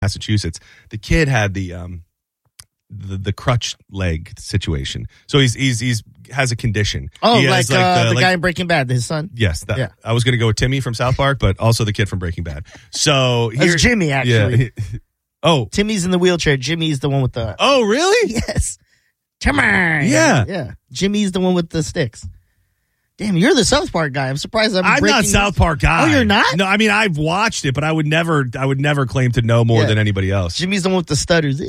Massachusetts. The kid had the crutch leg situation. So he's has a condition. Oh, he like the guy in Breaking Bad, his son? Yes. I was going to go with Timmy from South Park, but also the kid from Breaking Bad. So it's Jimmy, actually. Yeah. Oh. Timmy's in the wheelchair. Jimmy's the one with the... Oh, really? Yes. Timmy. Yeah. Jimmy's the one with the sticks. Damn, you're the South Park guy. I'm surprised I'm not South Park guy. Oh, you're not? No, I mean, I've watched it, but I would never claim to know more than anybody else. Jimmy's the one with the stutters.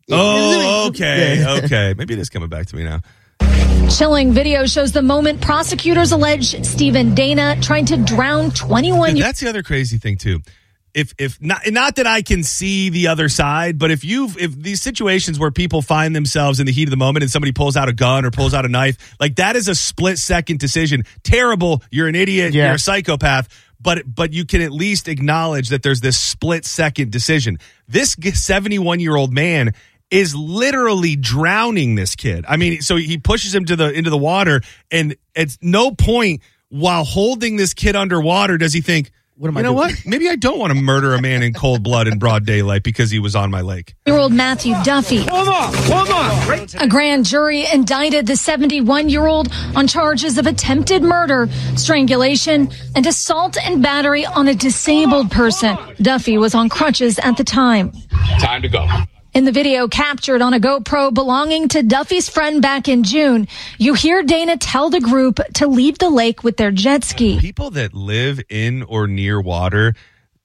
Oh, okay. Okay. Maybe it is coming back to me now. Chilling video shows the moment prosecutors allege Stephen Dana tried to drown 21 That's the other crazy thing, too. If not that I can see the other side, but if these situations where people find themselves in the heat of the moment and somebody pulls out a gun or pulls out a knife, like that is a split-second decision. Terrible. You're an idiot. You're a psychopath. But you can at least acknowledge that there's this split-second decision. This 71-year-old man is literally drowning this kid. I mean, so he pushes him into the water, and at no point while holding this kid underwater does he think, you know what? Maybe I don't want to murder a man in cold blood in broad daylight because he was on my lake. Year-old Matthew Duffy. Hold on. A grand jury indicted the 71-year-old on charges of attempted murder, strangulation, and assault and battery on a disabled person. Duffy was on crutches at the time. Time to go. In the video captured on a GoPro belonging to Duffy's friend back in June, you hear Dana tell the group to leave the lake with their jet ski. People that live in or near water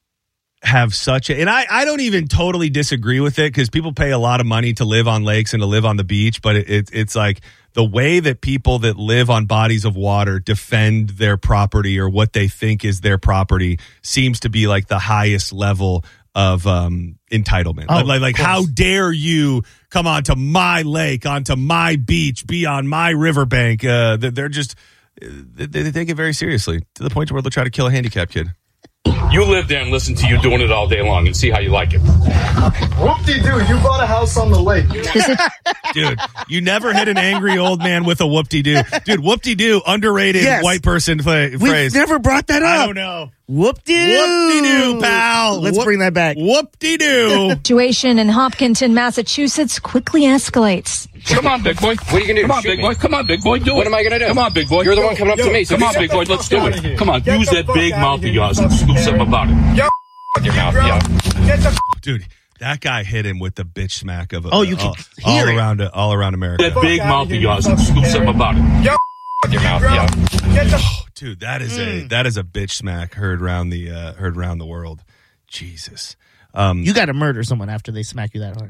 have and I don't even totally disagree with it because people pay a lot of money to live on lakes and to live on the beach, but it's like the way that people that live on bodies of water defend their property or what they think is their property seems to be like the highest level of entitlement. Like how dare you come onto my lake, onto my beach, be on my riverbank? They're just they take it very seriously to the point where they'll try to kill a handicapped kid. You live there and listen to you doing it all day long and see how you like it. Whoop-de-doo, you bought a house on the lake. Dude, you never hit an angry old man with a whoop-de-doo. Dude, whoop-de-doo, underrated white person phrase. We've never brought that up. I don't know. Whoop-de-doo. Whoop-de-doo, pal. Let's bring that back. Whoop-de-doo. Situation in Hopkinton, Massachusetts quickly escalates. Come on, big boy. What are you going to do? Come on, big boy. Come on, big boy. Do it. What am I going to do? Come on, big boy. You're the one coming up to me. So come on, big boy. Let's do it. Come on. Use that big mouth of yours and do something about it. Yo, your mouth, yo. Dude, that guy hit him with the bitch smack of you can hear it. all around America. That big mouth of yours and do something about it. Yo, your mouth, yo. Dude, that is a bitch smack heard around the world. Jesus. You got to murder someone after they smack you that hard.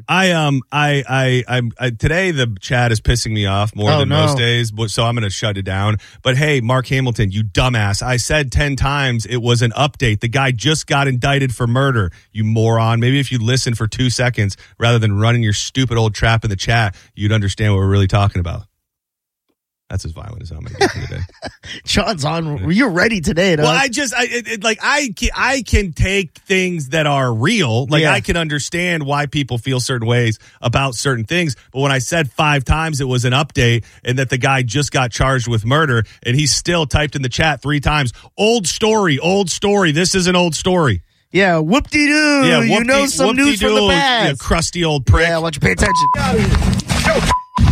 I today the chat is pissing me off more than most days, so I'm going to shut it down. But hey, Mark Hamilton, you dumbass! I said 10 times it was an update. The guy just got indicted for murder. You moron! Maybe if you listen for 2 seconds rather than running your stupid old trap in the chat, you'd understand what we're really talking about. That's as violent as I'm going to get today. Sean's on. You're ready today, though. Well, I can take things that are real. Like I can understand why people feel certain ways about certain things. But when I said 5 times it was an update and that the guy just got charged with murder, and he still typed in the chat 3 times, old story. This is an old story. Yeah, whoop-de-doo. Yeah, you know some news from the past. You crusty old prick. Yeah, why don't you pay attention?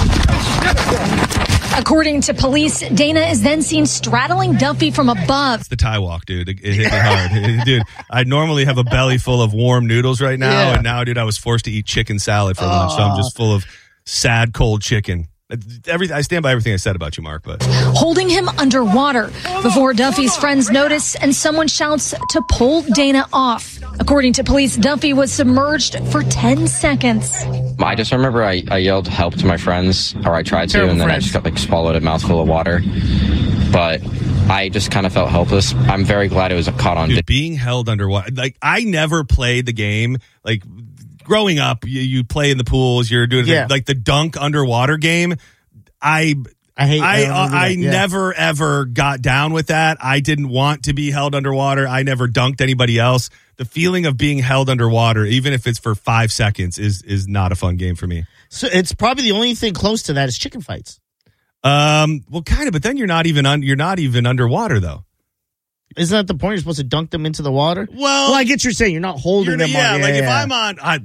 According to police, Dana is then seen straddling Duffy from above. It's the Thai walk, dude. It hit me hard. Dude, I normally have a belly full of warm noodles right now, and now, dude, I was forced to eat chicken salad for lunch, so I'm just full of sad, cold chicken. I stand by everything I said about you, Mark. But holding him underwater before Duffy's friends notice and someone shouts to pull Dana off. According to police, Duffy was submerged for 10 seconds. I just remember I yelled help to my friends, or I tried to, and then I just got swallowed a mouthful of water. But I just kind of felt helpless. I'm very glad it was caught on. Dude, being held underwater. Like, I never played the game. Like, growing up, you play in the pools. You're doing like the dunk underwater game. I never ever got down with that. I didn't want to be held underwater. I never dunked anybody else. The feeling of being held underwater, even if it's for 5 seconds, is not a fun game for me. So it's probably the only thing close to that is chicken fights. Well, kind of, but then you're not even underwater though. Isn't that the point? You're supposed to dunk them into the water? Well, I get you're saying you're not holding them. Like if I'm on,